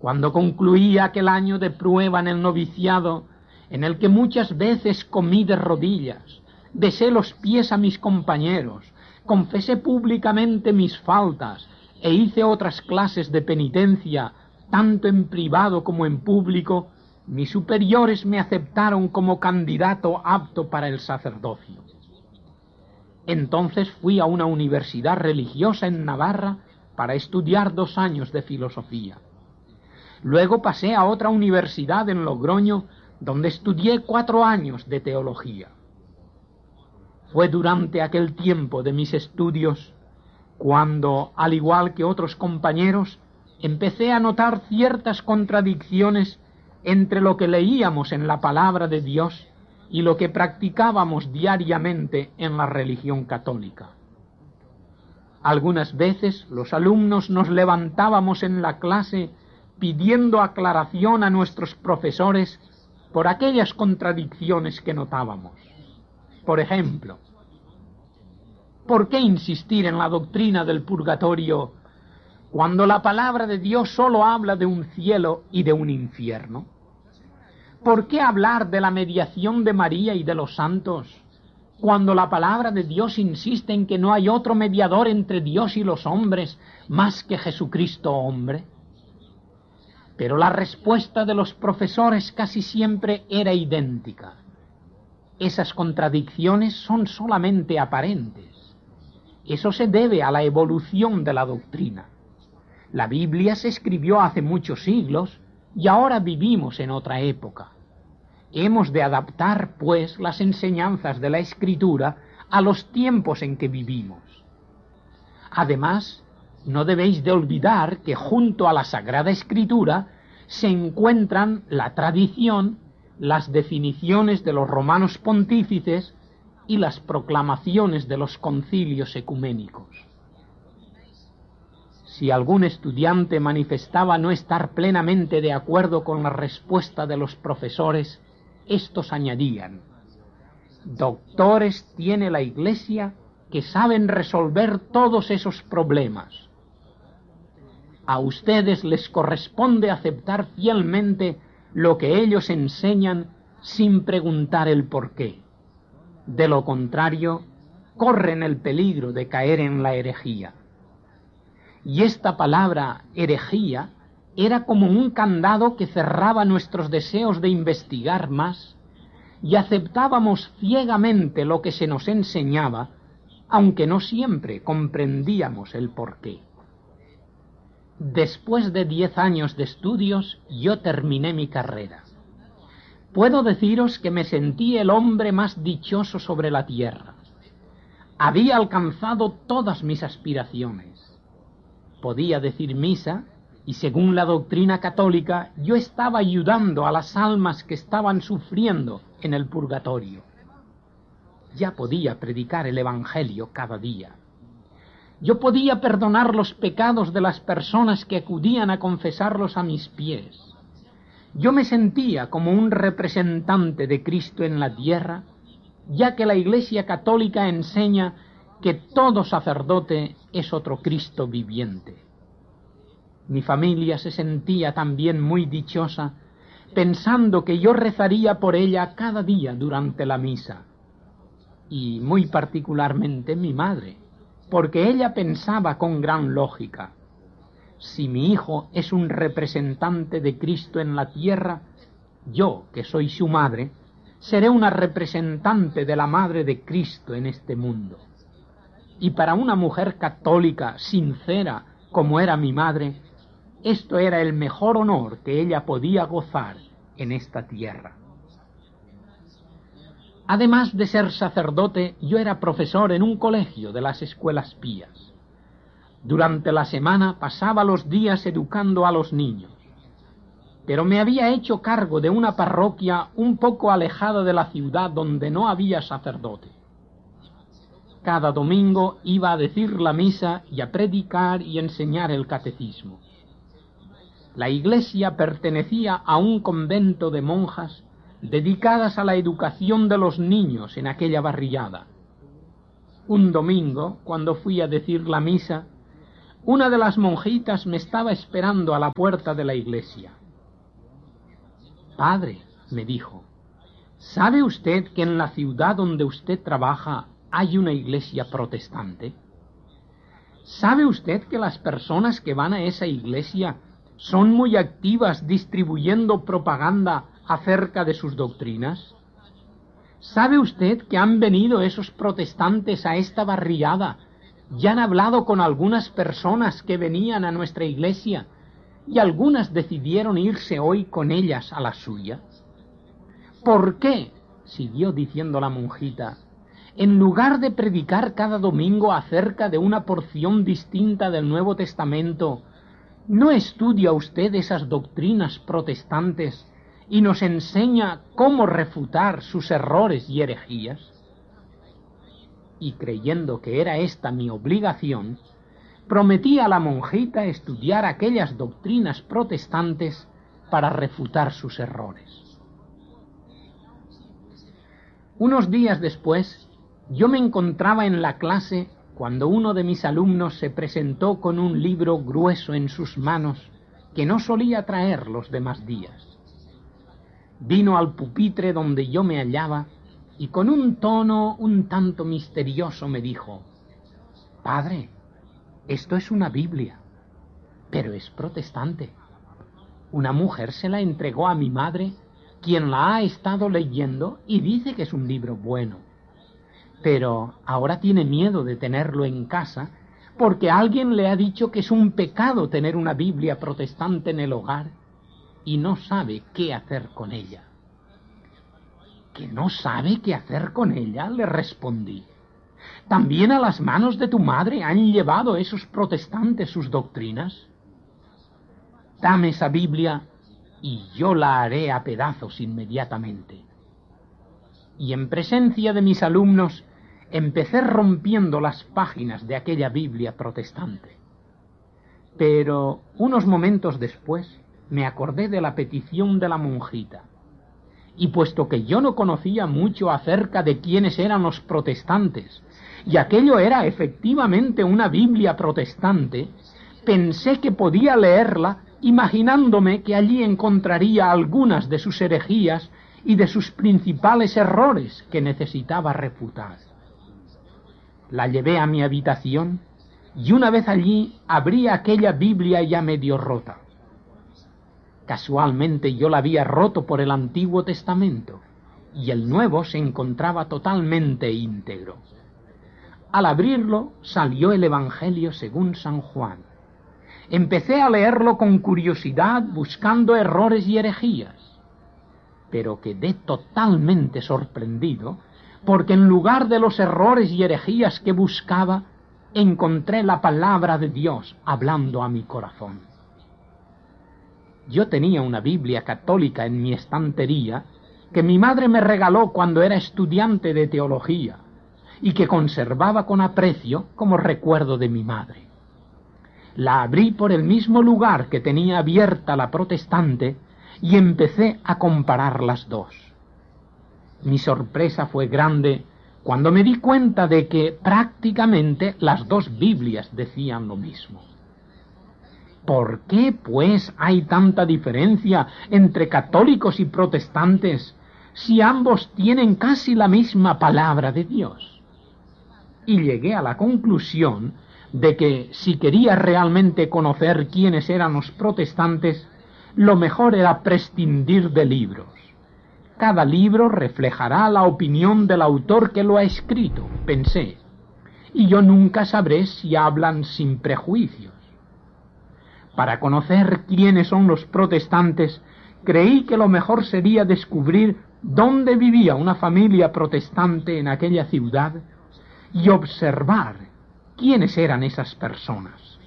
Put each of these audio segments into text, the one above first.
Cuando concluí aquel año de prueba en el noviciado, en el que muchas veces comí de rodillas, besé los pies a mis compañeros, confesé públicamente mis faltas e hice otras clases de penitencia, tanto en privado como en público, mis superiores me aceptaron como candidato apto para el sacerdocio. Entonces fui a una universidad religiosa en Navarra para estudiar 2 años de filosofía. Luego pasé a otra universidad en Logroño, donde estudié 4 años de teología. Fue durante aquel tiempo de mis estudios cuando, al igual que otros compañeros, empecé a notar ciertas contradicciones entre lo que leíamos en la palabra de Dios y lo que practicábamos diariamente en la religión católica. Algunas veces los alumnos nos levantábamos en la clase pidiendo aclaración a nuestros profesores por aquellas contradicciones que notábamos. Por ejemplo, ¿por qué insistir en la doctrina del purgatorio cuando la palabra de Dios solo habla de un cielo y de un infierno? ¿Por qué hablar de la mediación de María y de los santos cuando la palabra de Dios insiste en que no hay otro mediador entre Dios y los hombres más que Jesucristo hombre? Pero la respuesta de los profesores casi siempre era idéntica. Esas contradicciones son solamente aparentes. Eso se debe a la evolución de la doctrina. La Biblia se escribió hace muchos siglos y ahora vivimos en otra época. Hemos de adaptar, pues, las enseñanzas de la Escritura a los tiempos en que vivimos. Además, no debéis de olvidar que junto a la Sagrada Escritura se encuentran la tradición, las definiciones de los romanos pontífices y las proclamaciones de los concilios ecuménicos. Si algún estudiante manifestaba no estar plenamente de acuerdo con la respuesta de los profesores, estos añadían: doctores tiene la Iglesia que saben resolver todos esos problemas. A ustedes les corresponde aceptar fielmente lo que ellos enseñan sin preguntar el porqué. De lo contrario, corren el peligro de caer en la herejía. Y esta palabra herejía era como un candado que cerraba nuestros deseos de investigar más, y aceptábamos ciegamente lo que se nos enseñaba, aunque no siempre comprendíamos el porqué. Después de 10 años de estudios, yo terminé mi carrera. Puedo deciros que me sentí el hombre más dichoso sobre la tierra. Había alcanzado todas mis aspiraciones. Podía decir misa, y según la doctrina católica, yo estaba ayudando a las almas que estaban sufriendo en el purgatorio. Ya podía predicar el Evangelio cada día. Yo podía perdonar los pecados de las personas que acudían a confesarlos a mis pies. Yo me sentía como un representante de Cristo en la tierra, ya que la Iglesia católica enseña que todo sacerdote es otro Cristo viviente. Mi familia se sentía también muy dichosa, pensando que yo rezaría por ella cada día durante la misa, y muy particularmente mi madre, porque ella pensaba con gran lógica: si mi hijo es un representante de Cristo en la tierra, yo, que soy su madre, seré una representante de la Madre de Cristo en este mundo. Y para una mujer católica, sincera, como era mi madre, esto era el mejor honor que ella podía gozar en esta tierra. Además de ser sacerdote, yo era profesor en un colegio de las escuelas pías. Durante la semana pasaba los días educando a los niños, pero me había hecho cargo de una parroquia un poco alejada de la ciudad donde no había sacerdote. Cada domingo iba a decir la misa y a predicar y enseñar el catecismo. La iglesia pertenecía a un convento de monjas dedicadas a la educación de los niños en aquella barriada. Un domingo, cuando fui a decir la misa, una de las monjitas me estaba esperando a la puerta de la iglesia. «Padre», me dijo, «¿sabe usted que en la ciudad donde usted trabaja hay una iglesia protestante? ¿Sabe usted que las personas que van a esa iglesia son muy activas distribuyendo propaganda acerca de sus doctrinas? ¿Sabe usted que han venido esos protestantes a esta barriada y han hablado con algunas personas que venían a nuestra iglesia y algunas decidieron irse hoy con ellas a la suya? ¿Por qué?», siguió diciendo la monjita, «en lugar de predicar cada domingo acerca de una porción distinta del Nuevo Testamento, no estudia usted esas doctrinas protestantes y nos enseña cómo refutar sus errores y herejías?» Y creyendo que era esta mi obligación, prometí a la monjita estudiar aquellas doctrinas protestantes para refutar sus errores. Unos días después, yo me encontraba en la clase cuando uno de mis alumnos se presentó con un libro grueso en sus manos que no solía traer los demás días. Vino al pupitre donde yo me hallaba y con un tono un tanto misterioso me dijo: «Padre, esto es una Biblia, pero es protestante. Una mujer se la entregó a mi madre, quien la ha estado leyendo y dice que es un libro bueno. Pero ahora tiene miedo de tenerlo en casa porque alguien le ha dicho que es un pecado tener una Biblia protestante en el hogar y no sabe qué hacer con ella». «¿Que no sabe qué hacer con ella?», le respondí. «¿También a las manos de tu madre han llevado esos protestantes sus doctrinas? Dame esa Biblia y yo la haré a pedazos inmediatamente». Y en presencia de mis alumnos empecé rompiendo las páginas de aquella Biblia protestante. Pero unos momentos después me acordé de la petición de la monjita, y puesto que yo no conocía mucho acerca de quiénes eran los protestantes, y aquello era efectivamente una Biblia protestante, pensé que podía leerla imaginándome que allí encontraría algunas de sus herejías y de sus principales errores que necesitaba refutar. La llevé a mi habitación y una vez allí abrí aquella Biblia ya medio rota. Casualmente yo la había roto por el Antiguo Testamento y el Nuevo se encontraba totalmente íntegro. Al abrirlo salió el Evangelio según San Juan. Empecé a leerlo con curiosidad buscando errores y herejías, pero quedé totalmente sorprendido porque en lugar de los errores y herejías que buscaba, encontré la palabra de Dios hablando a mi corazón. Yo tenía una Biblia católica en mi estantería que mi madre me regaló cuando era estudiante de teología y que conservaba con aprecio como recuerdo de mi madre. La abrí por el mismo lugar que tenía abierta la protestante y empecé a comparar las dos. Mi sorpresa fue grande cuando me di cuenta de que prácticamente las dos Biblias decían lo mismo. ¿Por qué, pues, hay tanta diferencia entre católicos y protestantes si ambos tienen casi la misma palabra de Dios? Y llegué a la conclusión de que si quería realmente conocer quiénes eran los protestantes, lo mejor era prescindir de libros. Cada libro reflejará la opinión del autor que lo ha escrito, pensé, y yo nunca sabré si hablan sin prejuicios. Para conocer quiénes son los protestantes, creí que lo mejor sería descubrir dónde vivía una familia protestante en aquella ciudad y observar quiénes eran esas personas.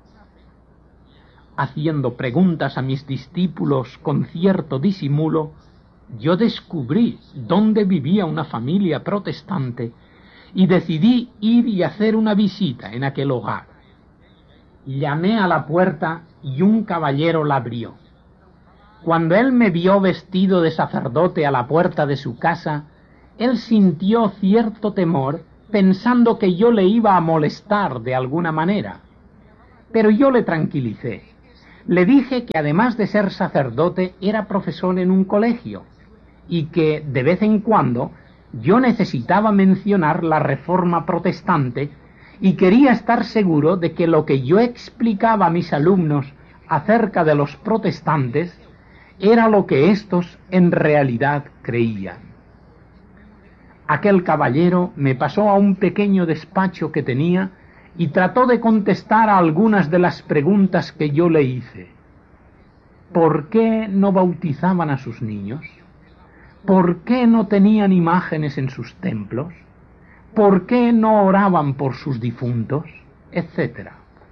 Haciendo preguntas a mis discípulos con cierto disimulo, yo descubrí dónde vivía una familia protestante y decidí ir y hacer una visita en aquel hogar. Llamé a la puerta y un caballero la abrió. Cuando él me vio vestido de sacerdote a la puerta de su casa, él sintió cierto temor pensando que yo le iba a molestar de alguna manera. Pero yo le tranquilicé. Le dije que además de ser sacerdote era profesor en un colegio y que de vez en cuando yo necesitaba mencionar la Reforma protestante y quería estar seguro de que lo que yo explicaba a mis alumnos acerca de los protestantes era lo que éstos en realidad creían. Aquel caballero me pasó a un pequeño despacho que tenía y trató de contestar a algunas de las preguntas que yo le hice. ¿Por qué no bautizaban a sus niños? ¿Por qué no tenían imágenes en sus templos? ¿Por qué no oraban por sus difuntos? Etcétera.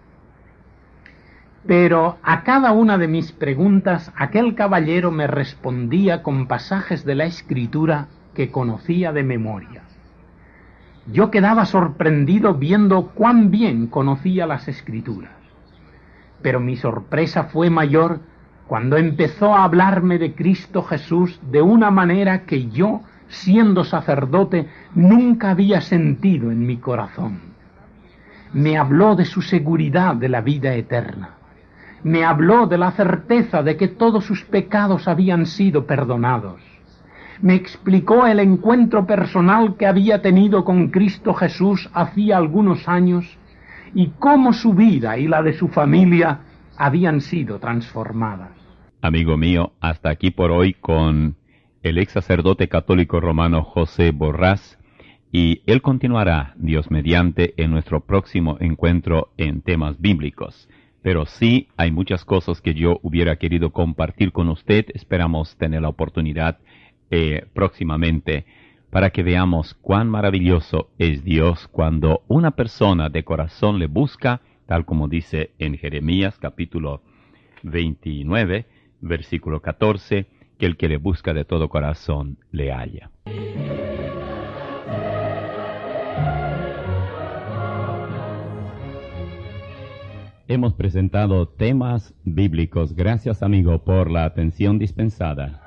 Pero a cada una de mis preguntas aquel caballero me respondía con pasajes de la Escritura que conocía de memoria. Yo quedaba sorprendido viendo cuán bien conocía las Escrituras. Pero mi sorpresa fue mayor cuando empezó a hablarme de Cristo Jesús de una manera que yo, siendo sacerdote, nunca había sentido en mi corazón. Me habló de su seguridad de la vida eterna. Me habló de la certeza de que todos sus pecados habían sido perdonados. Me explicó el encuentro personal que había tenido con Cristo Jesús hacía algunos años y cómo su vida y la de su familia habían sido transformadas. Amigo mío, hasta aquí por hoy con el ex sacerdote católico romano José Borrás, y él continuará, Dios mediante, en nuestro próximo encuentro en temas bíblicos. Pero sí hay muchas cosas que yo hubiera querido compartir con usted. Esperamos tener la oportunidad próximamente para que veamos cuán maravilloso es Dios cuando una persona de corazón le busca, tal como dice en Jeremías capítulo 29, versículo 14, que el que le busca de todo corazón le halla. Hemos presentado temas bíblicos. Gracias, amigo, por la atención dispensada.